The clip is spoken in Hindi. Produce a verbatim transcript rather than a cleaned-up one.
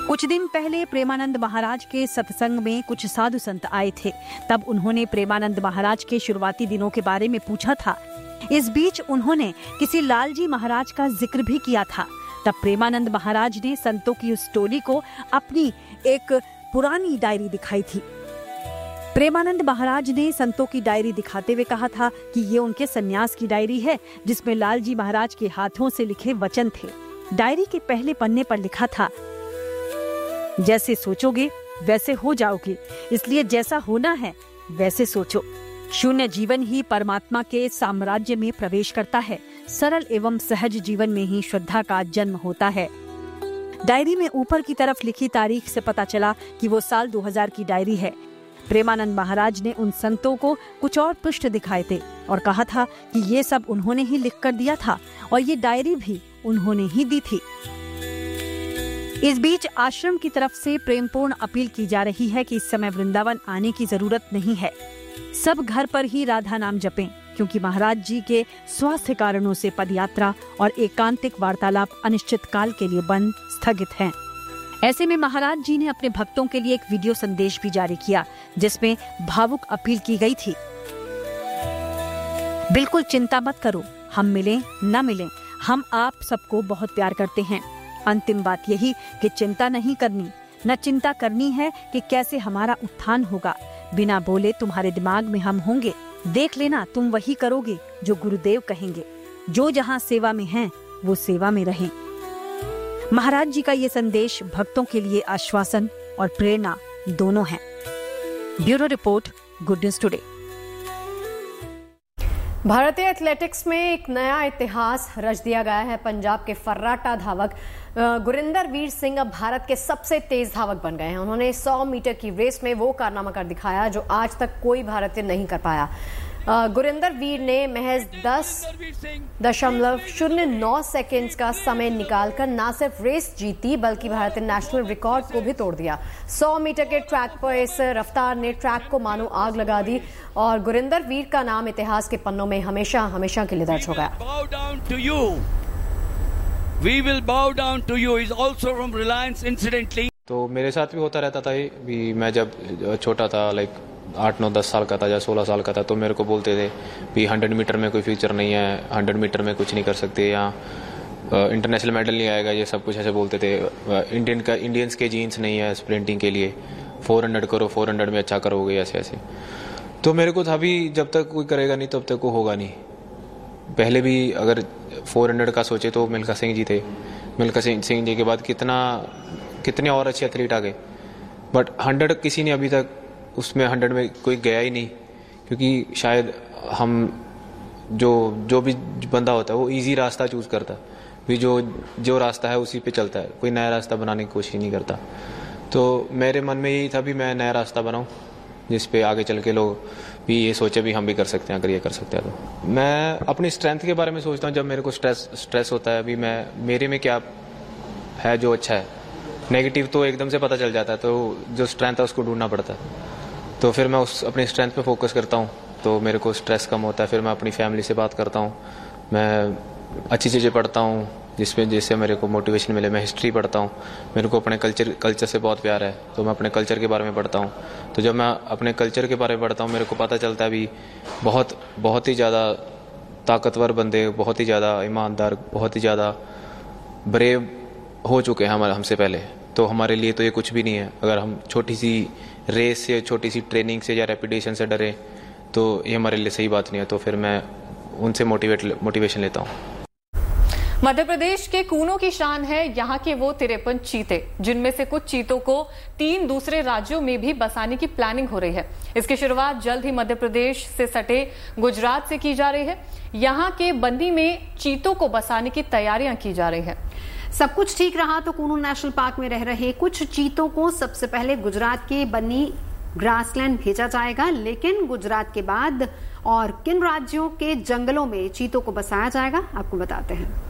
कुछ दिन पहले प्रेमानंद महाराज के सत्संग में कुछ साधु संत आए थे। तब उन्होंने प्रेमानंद महाराज के शुरुआती दिनों के बारे में पूछा था। इस बीच उन्होंने किसी लालजी महाराज का जिक्र भी किया था। तब प्रेमानंद महाराज ने संतों की उस टोली को अपनी एक पुरानी डायरी दिखाई थी। प्रेमानंद महाराज ने संतों की डायरी दिखाते हुए कहा था कि ये उनके सन्यास की डायरी है, जिसमें लालजी महाराज के हाथों से लिखे वचन थे। डायरी के पहले पन्ने पर लिखा था, जैसे सोचोगे वैसे हो जाओगे, इसलिए जैसा होना है वैसे सोचो। शून्य जीवन ही परमात्मा के साम्राज्य में प्रवेश करता है। सरल एवं सहज जीवन में ही श्रद्धा का जन्म होता है। डायरी में ऊपर की तरफ लिखी तारीख से पता चला कि वो साल दो हज़ार की डायरी है। प्रेमानंद महाराज ने उन संतों को कुछ और पृष्ठ दिखाए थे और कहा था कि ये सब उन्होंने ही लिख कर दिया था और ये डायरी भी उन्होंने ही दी थी। इस बीच आश्रम की तरफ से प्रेमपूर्ण अपील की जा रही है कि इस समय वृंदावन आने की जरूरत नहीं है। सब घर पर ही राधा नाम जपें, क्योंकि महाराज जी के स्वास्थ्य कारणों से पदयात्रा और एकांतिक वार्तालाप अनिश्चित काल के लिए बंद स्थगित हैं। ऐसे में महाराज जी ने अपने भक्तों के लिए एक वीडियो संदेश भी जारी किया, जिसमें भावुक अपील की गई थी। बिल्कुल चिंता मत करो, हम मिलें न मिलें, हम आप सबको बहुत प्यार करते हैं। अंतिम बात यही कि चिंता नहीं करनी, न चिंता करनी है कि कैसे हमारा उत्थान होगा। बिना बोले तुम्हारे दिमाग में हम होंगे। देख लेना, तुम वही करोगे जो गुरुदेव कहेंगे। जो जहाँ सेवा में हैं, वो सेवा में रहें। महाराज जी का ये संदेश भक्तों के लिए आश्वासन और प्रेरणा दोनों है। Bureau report, good news today. भारतीय एथलेटिक्स में एक नया इतिहास रच दिया गया है। पंजाब के फर्राटा धावक गुरिंदर वीर सिंह अब भारत के सबसे तेज धावक बन गए हैं। उन्होंने सौ मीटर की रेस में वो कारनामा कर दिखाया जो आज तक कोई भारतीय नहीं कर पाया। गुरिंदर वीर ने महज दस दशमलव शून्य नौ सेकेंड्स का समय निकालकर न सिर्फ रेस जीती बल्कि भारतीय नेशनल रिकॉर्ड को भी तोड़ दिया। सौ मीटर के ट्रैक पर इस रफ्तार ने ट्रैक को मानो आग लगा दी और गुरिंदर वीर का नाम इतिहास के पन्नों में हमेशा हमेशा के लिए दर्ज हो गया। We will bow down to you. He's also from Reliance incidentally. तो मेरे साथ भी होता रहता था ये भी। मैं जब छोटा था, लाइक आठ नौ दस साल का था या सोलह साल का था, तो मेरे को बोलते थे भी हंड्रेड मीटर में कोई फ्यूचर नहीं है, हंड्रेड मीटर में कुछ नहीं कर सकते, या इंटरनेशनल मेडल नहीं आएगा, ये सब कुछ ऐसे बोलते थे। इंडियन का इंडियंस के जीन्स नहीं है स्प्रिंटिंग के लिए, फोर हंड्रेड करो, फोर हंड्रेड में अच्छा करोगे, ऐसे ऐसे। तो मेरे को था भी जब तक कोई करेगा नहीं तब तक वो होगा नहीं। पहले भी अगर फोर हंड्रेड का सोचे तो मिल्खा सिंह जी थे। मिल्खा सिंह जी के बाद कितना कितने और अच्छे एथलीट आ गए, बट हंड्रेड किसी ने अभी तक उसमें हंड्रेड में कोई गया ही नहीं, क्योंकि शायद हम जो जो भी बंदा होता है वो इजी रास्ता चूज करता है भी, जो जो रास्ता है उसी पे चलता है, कोई नया रास्ता बनाने की कोशिश नहीं करता। तो मेरे मन में यही था भी मैं नया रास्ता बनाऊं जिस पे आगे चल के लोग भी ये सोचे भी हम भी कर सकते हैं, अगर ये कर सकते हैं तो। मैं अपनी स्ट्रेंथ के बारे में सोचता हूँ। जब मेरे को स्ट्रेस स्ट्रेस होता है अभी मैं मेरे में क्या है जो अच्छा है, नेगेटिव तो एकदम से पता चल जाता है, तो जो स्ट्रेंथ है उसको ढूंढना पड़ता है। तो फिर मैं उस अपनी स्ट्रेंथ पे फोकस करता हूँ, तो मेरे को स्ट्रेस कम होता है। फिर मैं अपनी फैमिली से बात करता हूँ, मैं अच्छी चीज़ें पढ़ता हूँ जिसमें जिससे मेरे को मोटिवेशन मिले। मैं हिस्ट्री पढ़ता हूँ, मेरे को अपने कल्चर कल्चर से बहुत प्यार है, तो मैं अपने कल्चर के बारे में पढ़ता हूँ। तो जब मैं अपने कल्चर के बारे में पढ़ता हूँ मेरे को पता चलता है भी बहुत बहुत ही ज़्यादा ताकतवर बंदे, बहुत ही ज़्यादा ईमानदार, बहुत ही ज़्यादा ब्रेव हो चुके हैं हमारे हमसे पहले। तो हमारे लिए तो ये कुछ भी नहीं है। अगर हम छोटी सी रेस से, छोटी सी ट्रेनिंग से या रेपुटेशन से डरे तो ये हमारे लिए सही बात नहीं है। तो फिर मैं उनसे मोटिवेट मोटिवेशन लेता हूँ। मध्य प्रदेश के कूनों की शान है यहाँ के वो तिरपन चीते, जिनमें से कुछ चीतों को तीन दूसरे राज्यों में भी बसाने की प्लानिंग हो रही है। इसकी शुरुआत जल्द ही मध्य प्रदेश से सटे गुजरात से की जा रही है। यहाँ के बन्नी में चीतों को बसाने की तैयारियां की जा रही है। सब कुछ ठीक रहा तो कूनू नेशनल पार्क में रह रहे कुछ चीतों को सबसे पहले गुजरात के बन्नी ग्रासलैंड भेजा जाएगा, लेकिन गुजरात के बाद और किन राज्यों के जंगलों में चीतों को बसाया जाएगा आपको बताते हैं।